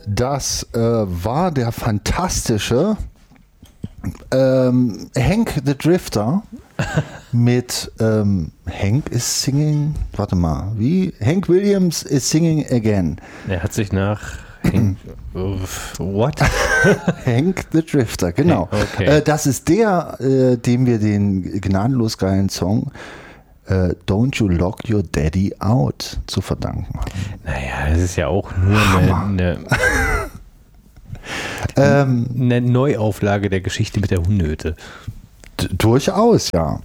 Das war der fantastische Hank the Drifter mit Hank is singing, warte mal, wie? Hank Williams is singing again. Er hat sich nach Hank, what? Hank the Drifter, genau. Okay. Das ist der, dem wir den gnadenlos geilen Song Don't You Lock Your Daddy Out zu verdanken haben. Naja, das ist ja auch nur eine Neuauflage der Geschichte mit der Hundehütte. Durchaus, ja.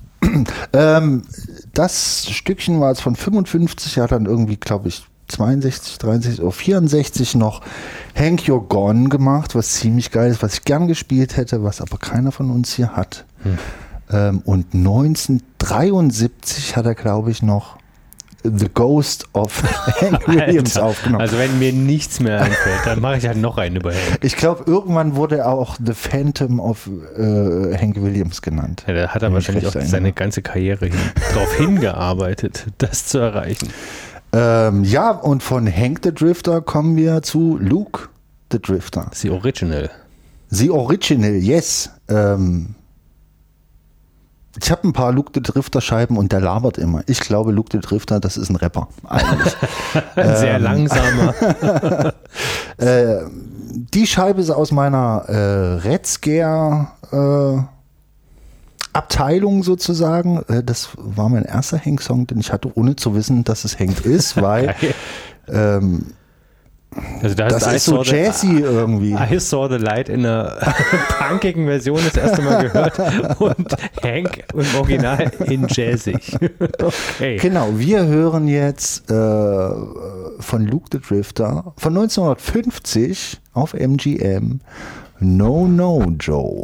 Das Stückchen war jetzt von 55, hat dann irgendwie, glaube ich, 62, 63 oder 64 noch Hank You're Gone gemacht, was ziemlich geil ist, was ich gern gespielt hätte, was aber keiner von uns hier hat. Und 1973 hat er, glaube ich, noch The Ghost of Hank Williams aufgenommen. Also wenn mir nichts mehr einfällt, dann mache ich halt noch einen über Hank. Ich glaube, irgendwann wurde er auch The Phantom of Hank Williams genannt. Ja, da hat er wahrscheinlich auch seine ganze Karriere darauf hingearbeitet, das zu erreichen. Ja, und von Hank the Drifter kommen wir zu Luke the Drifter. The Original. The Original, yes. Ich habe ein paar Luke the Drifter Scheiben und der labert immer. Ich glaube, Luke the Drifter, das ist ein Rapper eigentlich. Sehr langsamer. Die Scheibe ist aus meiner Red Scare Abteilung sozusagen. Das war mein erster Hank-Song, den ich hatte, ohne zu wissen, dass es Hank ist, weil also das ist so jazzy irgendwie. I Saw the Light in einer punkigen Version das erste Mal gehört und Hank im Original in jazzig. Okay. Genau, wir hören jetzt von Luke the Drifter von 1950 auf MGM No No Joe.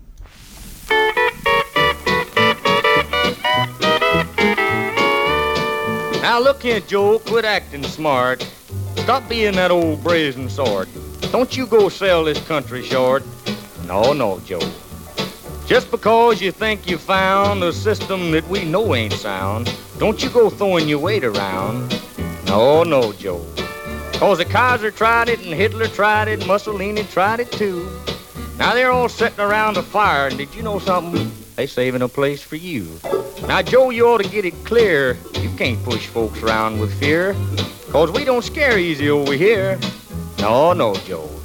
Now look here, Joe, quit acting smart. Stop being that old brazen sort. Don't you go sell this country short. No, no, Joe. Just because you think you found a system that we know ain't sound, don't you go throwing your weight around. No, no, Joe. 'Cause the Kaiser tried it and Hitler tried it, Mussolini tried it too. Now they're all sitting around a fire, and did you know something? They saving a place for you. Now, Joe, you ought to get it clear. You can't push folks around with fear, 'cause we don't scare easy over here. No, no, Joe.